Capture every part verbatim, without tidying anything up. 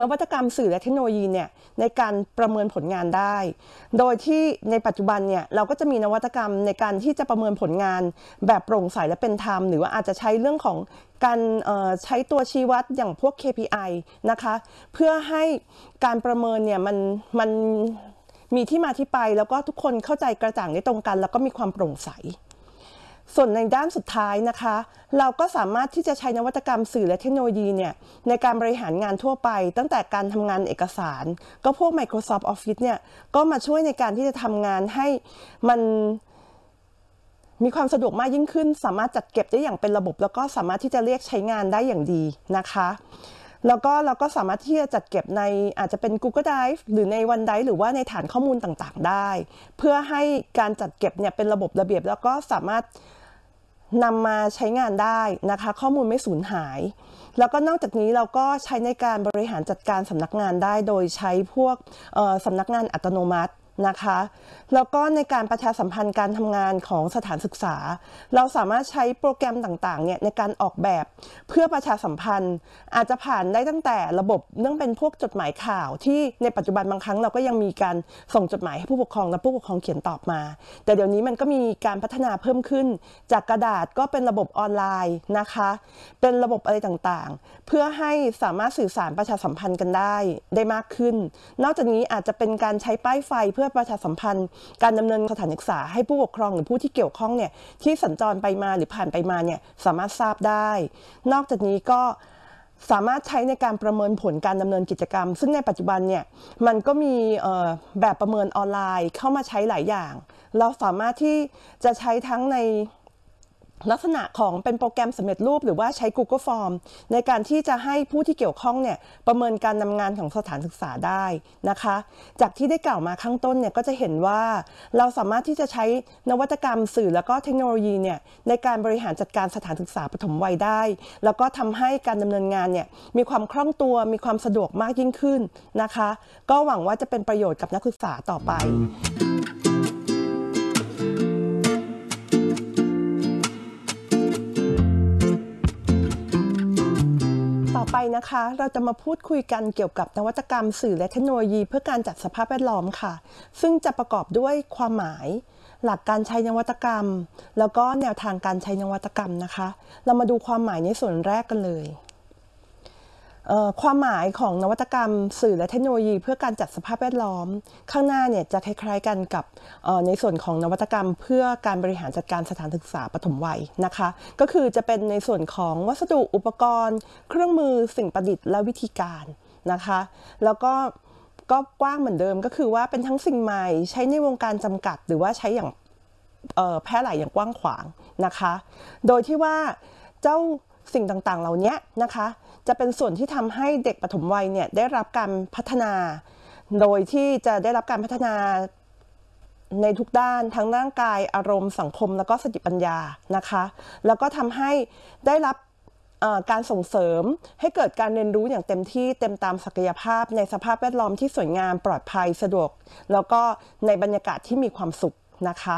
นวัตกรรมสื่อและเทคโนโลยีเนี่ยในการประเมินผลงานได้ โดยที่ในปัจจุบันเนี่ยเราก็จะมีนวัตกรรมในการที่จะประเมินผลงานแบบโปร่งใสและเป็นธรรมหรือว่าอาจจะใช้เรื่องของการใช้ตัวชี้วัดอย่างพวก เค พี ไอ นะคะเพื่อให้การประเมินเนี่ยมันมันมีที่มาที่ไปแล้วก็ทุกคนเข้าใจกระจ่างได้ตรงกันแล้วก็มีความโปร่งใสส่วนในด้านสุดท้ายนะคะเราก็สามารถที่จะใช้นวัตกรรมสื่อและเทคโนโลยีเนี่ยในการบริหารงานทั่วไปตั้งแต่การทำงานเอกสารก็พวก Microsoft Office เนี่ยก็มาช่วยในการที่จะทำงานให้มันมีความสะดวกมากยิ่งขึ้นสามารถจัดเก็บได้อย่างเป็นระบบแล้วก็สามารถที่จะเรียกใช้งานได้อย่างดีนะคะแล้วก็เราก็สามารถที่จะจัดเก็บในอาจจะเป็น Google Drive หรือใน OneDrive หรือว่าในฐานข้อมูลต่างๆได้เพื่อให้การจัดเก็บเนี่ยเป็นระบบระเบียบแล้วก็สามารถนำมาใช้งานได้นะคะข้อมูลไม่สูญหายแล้วก็นอกจากนี้เราก็ใช้ในการบริหารจัดการสำนักงานได้โดยใช้พวกสำนักงานอัตโนมัตินะคะแล้วก็ในการประชาสัมพันธ์การทำงานของสถานศึกษาเราสามารถใช้โปรแกรมต่างๆเนี่ยในการออกแบบเพื่อประชาสัมพันธ์อาจจะผ่านได้ตั้งแต่ระบบเนื่องเป็นพวกจดหมายข่าวที่ในปัจจุบันบางครั้งเราก็ยังมีการส่งจดหมายให้ผู้ปกครองและผู้ปกครองเขียนตอบมาแต่เดี๋ยวนี้มันก็มีการพัฒนาเพิ่มขึ้นจากกระดาษก็เป็นระบบออนไลน์นะคะเป็นระบบอะไรต่างๆเพื่อให้สามารถสื่อสารประชาสัมพันธ์กันได้ได้มากขึ้นนอกจากนี้อาจจะเป็นการใช้ป้ายไฟเพื่อประชาสัมพันธ์การดำเนินสถานศึกษาให้ผู้ปกครองหรือผู้ที่เกี่ยวข้องเนี่ยที่สัญจรไปมาหรือผ่านไปมาเนี่ยสามารถทราบได้นอกจากนี้ก็สามารถใช้ในการประเมินผลการดำเนินกิจกรรมซึ่งในปัจจุบันเนี่ยมันก็มีแบบประเมินออนไลน์เข้ามาใช้หลายอย่างเราสามารถที่จะใช้ทั้งในลักษณะของเป็นโปรแกรมสำเร็จรูปหรือว่าใช้ Google Form ในการที่จะให้ผู้ที่เกี่ยวข้องเนี่ยประเมินการทำงานของสถานศึกษาได้นะคะจากที่ได้กล่าวมาข้างต้นเนี่ยก็จะเห็นว่าเราสามารถที่จะใช้นวัตกรรมสื่อแล้วก็เทคโนโลยีเนี่ยในการบริหารจัดการสถานศึกษาปฐมวัยได้แล้วก็ทำให้การดำเนินงานเนี่ยมีความคล่องตัวมีความสะดวกมากยิ่งขึ้นนะคะก็หวังว่าจะเป็นประโยชน์กับนักศึกษาต่อไปต่อไปนะคะเราจะมาพูดคุยกันเกี่ยวกับนวัตกรรมสื่อและเทคโนโลยีเพื่อการจัดสภาพแวดล้อมค่ะซึ่งจะประกอบด้วยความหมายหลักการใช้นวัตกรรมแล้วก็แนวทางการใช้นวัตกรรมนะคะเรามาดูความหมายในส่วนแรกกันเลยความหมายของนวัตกรรมสื่อและเทคโนโลยีเพื่อการจัดสภาพแวดล้อมข้างหน้าเนี่ยจะคล้ายๆกันกับในส่วนของนวัตกรรมเพื่อการบริหารจัดการสถานศึกษาปฐมวัยนะคะก็คือจะเป็นในส่วนของวัสดุอุปกรณ์เครื่องมือสิ่งประดิษฐ์และวิธีการนะคะแล้วก็ก็กว้างเหมือนเดิมก็คือว่าเป็นทั้งสิ่งใหม่ใช้ในวงการจำกัดหรือว่าใช้อย่างแพร่หลายอย่างกว้างขวางนะคะโดยที่ว่าเจ้าสิ่งต่างๆเหล่านี้นะคะจะเป็นส่วนที่ทำให้เด็กปฐมวัยเนี่ยได้รับการพัฒนาโดยที่จะได้รับการพัฒนาในทุกด้านทั้งร่างกายอารมณ์สังคมแล้วก็สติปัญญานะคะแล้วก็ทำให้ได้รับการส่งเสริมให้เกิดการเรียนรู้อย่างเต็มที่เต็มตามศักยภาพในสภาพแวดล้อมที่สวยงามปลอดภัยสะดวกแล้วก็ในบรรยากาศที่มีความสุขนะคะ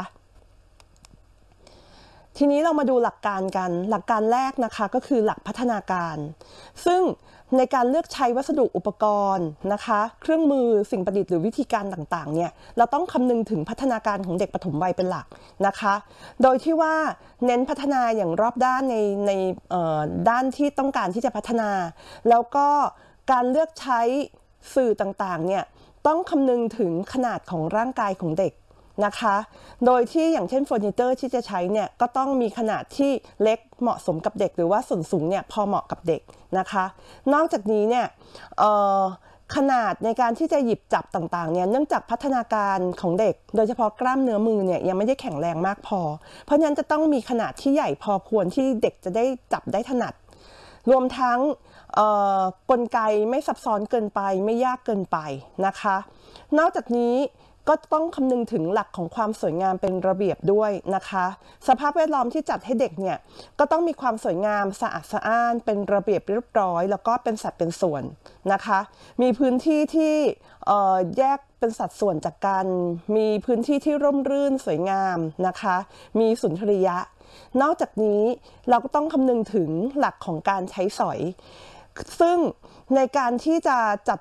ทีนี้เรามาดูหลักการกันหลักการแรกนะคะก็คือหลักพัฒนาการซึ่งในการเลือกใช้วัสดุอุปกรณ์นะคะเครื่องมือสิ่งประดิษฐ์หรือวิธีการต่างๆเนี่ยเราต้องคำนึงถึงพัฒนาการของเด็กปฐมวัยเป็นหลักนะคะโดยที่ว่าเน้นพัฒนาอย่างรอบด้านในในด้านที่ต้องการที่จะพัฒนาแล้วก็การเลือกใช้สื่อต่างๆเนี่ยต้องคำนึงถึงขนาดของร่างกายของเด็กนะคะโดยที่อย่างเช่นเฟอร์นิเจอร์ที่จะใช้เนี่ยก็ต้องมีขนาดที่เล็กเหมาะสมกับเด็กหรือว่าส่วนสูงเนี่ยพอเหมาะกับเด็กนะคะนอกจากนี้เนี่ยขนาดในการที่จะหยิบจับต่างๆเนี่ยเนื่องจากพัฒนาการของเด็กโดยเฉพาะกล้ามเนื้อมือเนี่ยยังไม่ได้แข็งแรงมากพอเพราะฉะนั้นจะต้องมีขนาดที่ใหญ่พอควรที่เด็กจะได้จับได้ถนัดรวมทั้งกลไกไม่ซับซ้อนเกินไปไม่ยากเกินไปนะคะนอกจากนี้ก็ต้องคำนึงถึงหลักของความสวยงามเป็นระเบียบด้วยนะคะสภาพแวดล้อมที่จัดให้เด็กเนี่ยก็ต้องมีความสวยงามสะอาดสะอ้านเป็นระเบียบเรียบร้อยแล้วก็เป็นสัดเป็นส่วนนะคะมีพื้นที่ที่แยกเป็นสัดส่วนจากกันมีพื้นที่ที่ร่มรื่นสวยงามนะคะมีสุนทรียะนอกจากนี้เราก็ต้องคำนึงถึงหลักของการใช้สอยซึ่งในการที่จะจัด